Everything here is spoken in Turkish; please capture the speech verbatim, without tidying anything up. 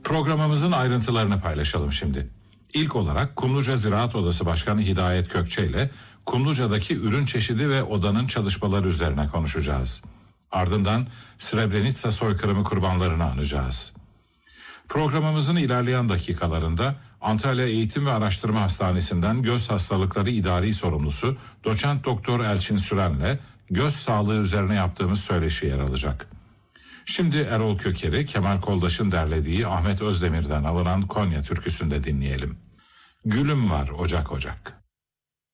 Programımızın ayrıntılarını paylaşalım şimdi. İlk olarak Kumluca Ziraat Odası Başkanı Hidayet Kökçe ile Kumluca'daki ürün çeşidi ve odanın çalışmaları üzerine konuşacağız. Ardından Srebrenica soykırımı kurbanlarını anacağız. Programımızın ilerleyen dakikalarında Antalya Eğitim ve Araştırma Hastanesi'nden göz hastalıkları idari sorumlusu Doçent Doktor Elçin Süren'le göz sağlığı üzerine yaptığımız söyleşi yer alacak. Şimdi Erol Köker'i Kemal Koldaş'ın derlediği Ahmet Özdemir'den alınan Konya türküsünde dinleyelim. Gülüm var ocak ocak.